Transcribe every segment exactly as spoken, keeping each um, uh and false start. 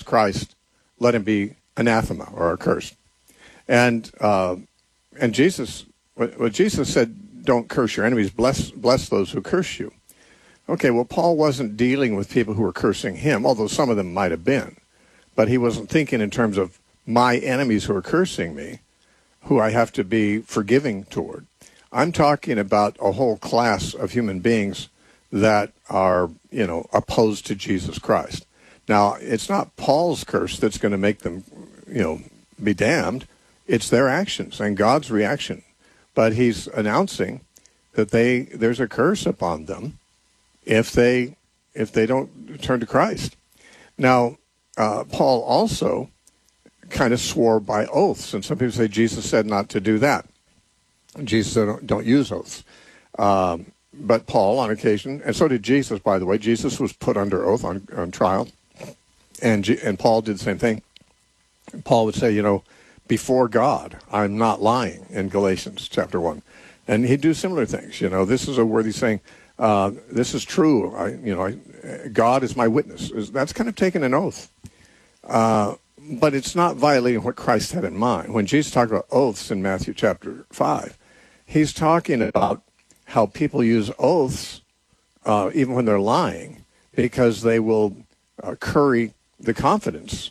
Christ, let him be anathema or accursed. And uh, and Jesus, what Jesus said, don't curse your enemies, bless bless those who curse you. Okay, well, Paul wasn't dealing with people who were cursing him, although some of them might have been. But he wasn't thinking in terms of my enemies who are cursing me, who I have to be forgiving toward. I'm talking about a whole class of human beings that are, you know, opposed to Jesus Christ. Now, it's not Paul's curse that's going to make them, you know, be damned. It's their actions and God's reaction. But he's announcing that they there's a curse upon them if they if they don't turn to Christ. Now, uh, Paul also kind of swore by oaths, and some people say Jesus said not to do that. Jesus said don't, don't use oaths. Um, but Paul, on occasion, and so did Jesus, by the way. Jesus was put under oath on, on trial, and G, and Paul did the same thing. Paul would say, you know, before God, I'm not lying, in Galatians chapter one. And he'd do similar things. You know, this is a worthy saying, uh, this is true. I, you know, I, God is my witness. That's kind of taking an oath. Uh, but it's not violating what Christ had in mind. When Jesus talked about oaths in Matthew chapter five, he's talking about how people use oaths uh, even when they're lying, because they will uh, curry the confidence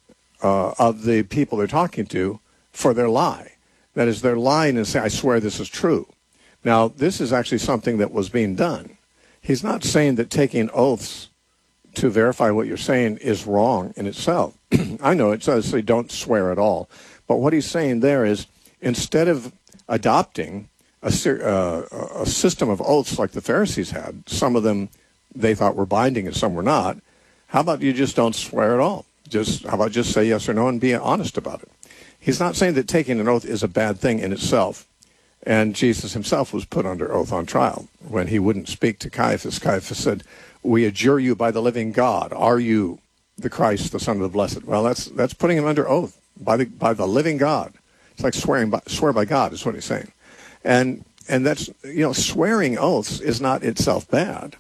uh, of the people they're talking to for their lie. That is, they're lying and say, I swear this is true. Now, this is actually something that was being done. He's not saying that taking oaths to verify what you're saying is wrong in itself. I know it says say don't swear at all. But what he's saying there is, instead of adopting a, uh, a system of oaths like the Pharisees had, some of them they thought were binding and some were not, how about you just don't swear at all? Just how about just say yes or no and be honest about it? He's not saying that taking an oath is a bad thing in itself. And Jesus himself was put under oath on trial when he wouldn't speak to Caiaphas. Caiaphas said, we adjure you by the living God. Are you the Christ, the Son of the Blessed? Well, that's that's putting him under oath by the by the living God. It's like swearing by, swear by God is what he's saying. And and that's, you know, swearing oaths is not itself bad.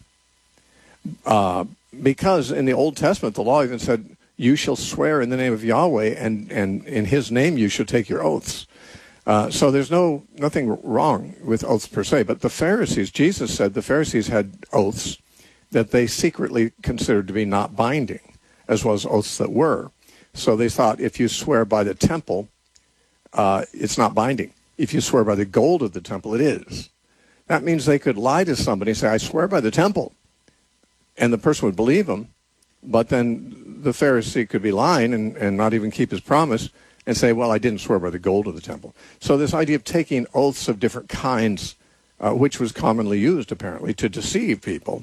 Uh, because in the Old Testament, the law even said, you shall swear in the name of Yahweh, and, and in his name you shall take your oaths. Uh, so there's no nothing wrong with oaths per se. But the Pharisees, Jesus said the Pharisees had oaths that they secretly considered to be not binding, as well as oaths that were. So they thought if you swear by the temple, uh, it's not binding. If you swear by the gold of the temple, it is. That means they could lie to somebody and say, I swear by the temple. And the person would believe them, but then the Pharisee could be lying and, and not even keep his promise and say, well, I didn't swear by the gold of the temple. So this idea of taking oaths of different kinds, uh, which was commonly used apparently to deceive people,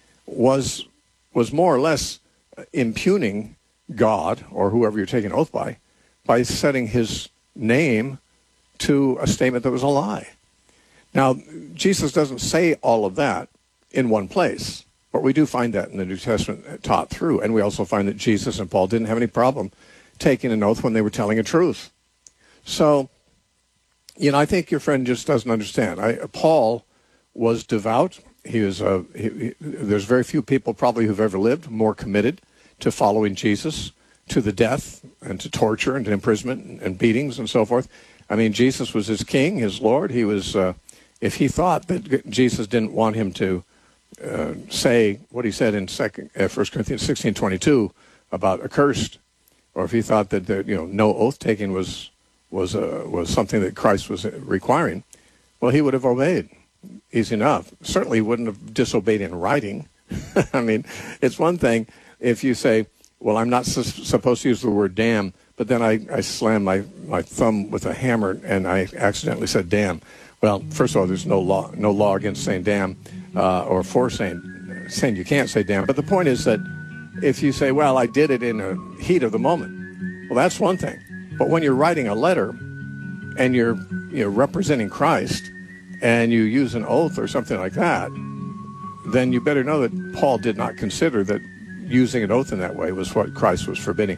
was was more or less impugning God, or whoever you're taking oath by, by setting his name to a statement that was a lie. Now, Jesus doesn't say all of that in one place, but we do find that in the New Testament taught through, and we also find that Jesus and Paul didn't have any problem taking an oath when they were telling a truth. So, you know, I think your friend just doesn't understand. I, Paul was devout. He was a, he, he, there's very few people probably who've ever lived more committed to following Jesus, to the death and to torture and to imprisonment and, and beatings and so forth. I mean, Jesus was his king, his Lord. He was, uh, if he thought that Jesus didn't want him to uh, say what he said in second, uh, First Corinthians sixteen twenty-two about accursed, or if he thought that the, you know no oath taking was was uh, was something that Christ was requiring, well, he would have obeyed. Easy enough. Certainly wouldn't have disobeyed in writing. I mean, it's one thing if you say, well, I'm not su- supposed to use the word damn, but then I, I slammed my, my thumb with a hammer and I accidentally said damn. Well, first of all, there's no law no law against saying damn uh, or for saying, saying you can't say damn. But the point is that if you say, well, I did it in the heat of the moment, well, that's one thing. But when you're writing a letter and you're you know, representing Christ, and you use an oath or something like that, then you better know that Paul did not consider that using an oath in that way was what Christ was forbidding.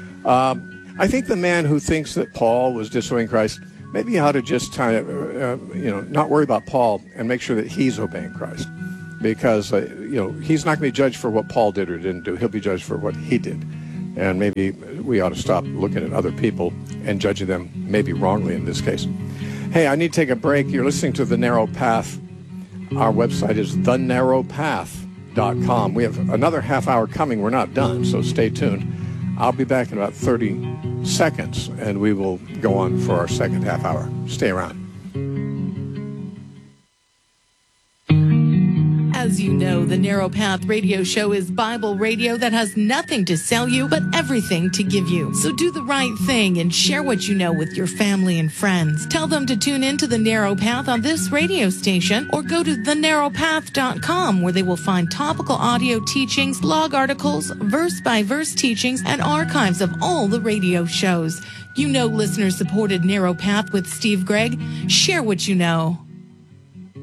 Um, I think the man who thinks that Paul was disobeying Christ, maybe he ought to just kind of, uh, you know, not worry about Paul and make sure that he's obeying Christ. Because, uh, you know, he's not going to be judged for what Paul did or didn't do. He'll be judged for what he did. And maybe we ought to stop looking at other people and judging them, maybe wrongly in this case. Hey, I need to take a break. You're listening to The Narrow Path. Our website is the narrow path dot com. We have another half hour coming. We're not done, so stay tuned. I'll be back in about thirty seconds, and we will go on for our second half hour. Stay around. As you know, the Narrow Path radio show is Bible radio that has nothing to sell you, but everything to give you. So do the right thing and share what you know with your family and friends. Tell them to tune in to the Narrow Path on this radio station, or go to the narrow path dot com, where they will find topical audio teachings, blog articles, verse-by-verse teachings, and archives of all the radio shows. You know listener-supported Narrow Path with Steve Gregg. Share what you know.